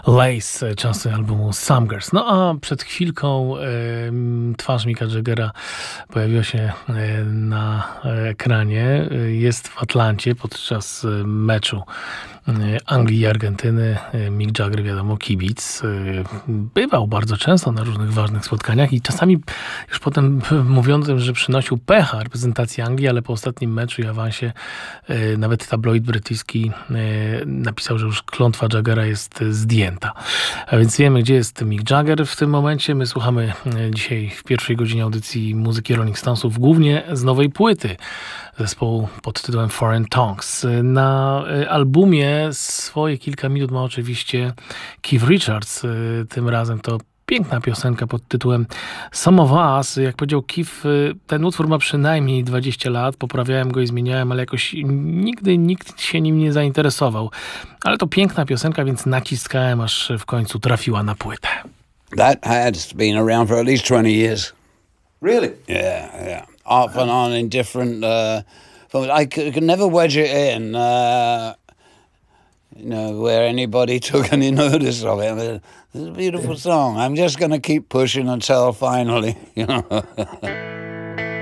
Lace, często albumu Some Girls. No a przed chwilką twarz Micka Jaggera pojawiła się na ekranie. Jest w Atlancie podczas meczu Anglii i Argentyny. Mick Jagger, wiadomo, kibic. Bywał bardzo często na różnych ważnych spotkaniach i czasami już potem mówią o tym, że przynosił pecha reprezentacji Anglii, ale po ostatnim meczu i awansie nawet tabloid brytyjski napisał, że już klątwa Jaggera jest zdjęta. A więc wiemy, gdzie jest Mick Jagger w tym momencie. My słuchamy dzisiaj w pierwszej godzinie audycji muzyki Rolling Stonesów głównie z nowej płyty zespołu pod tytułem Foreign Tongues. Na albumie swoje kilka minut ma oczywiście Keith Richards. Tym razem to piękna piosenka pod tytułem Some of Us. Jak powiedział Keith, ten utwór ma przynajmniej 20 lat. Poprawiałem go i zmieniałem, ale jakoś nigdy nikt się nim nie zainteresował. Ale to piękna piosenka, więc naciskałem, aż w końcu trafiła na płytę. That has been around for at least 20 years. Really? Yeah. Off and on in different films. I could never wedge it in, where anybody took any notice of it. I mean, this is a beautiful song. I'm just going to keep pushing until finally,